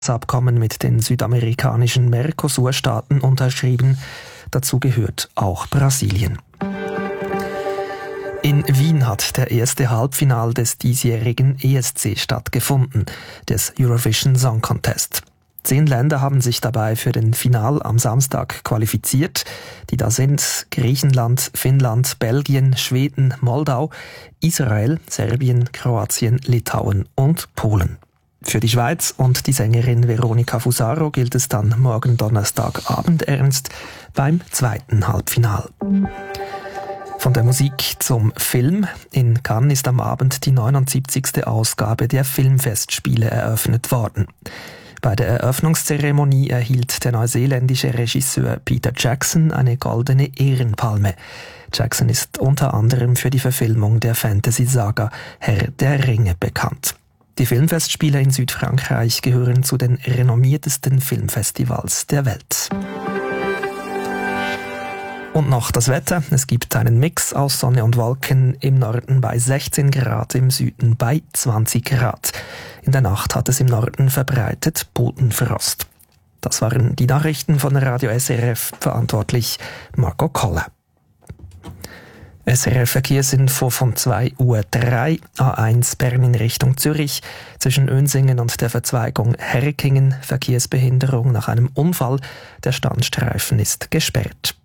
Abkommen mit den südamerikanischen Mercosur-Staaten unterschrieben. Dazu gehört auch Brasilien. In Wien hat der erste Halbfinal des diesjährigen ESC stattgefunden, des Eurovision Song Contest. 10 Länder haben sich dabei für den Final am Samstag qualifiziert. Die da sind Griechenland, Finnland, Belgien, Schweden, Moldau, Israel, Serbien, Kroatien, Litauen und Polen. Für die Schweiz und die Sängerin Veronica Fusaro gilt es dann morgen Donnerstagabend ernst beim zweiten Halbfinal. Von der Musik zum Film. In Cannes ist am Abend die 79. Ausgabe der Filmfestspiele eröffnet worden. Bei der Eröffnungszeremonie erhielt der neuseeländische Regisseur Peter Jackson eine goldene Ehrenpalme. Jackson ist unter anderem für die Verfilmung der Fantasy-Saga Herr der Ringe bekannt. Die Filmfestspiele in Südfrankreich gehören zu den renommiertesten Filmfestivals der Welt. Und noch das Wetter. Es gibt einen Mix aus Sonne und Wolken, im Norden bei 16 Grad, im Süden bei 20 Grad. In der Nacht hat es im Norden verbreitet Bodenfrost. Das waren die Nachrichten von Radio SRF, verantwortlich Marco Koller. SRF-Verkehrsinfo von 2:03 Uhr. A1 Bern in Richtung Zürich. Zwischen Önsingen und der Verzweigung Herkingen Verkehrsbehinderung nach einem Unfall. Der Standstreifen ist gesperrt.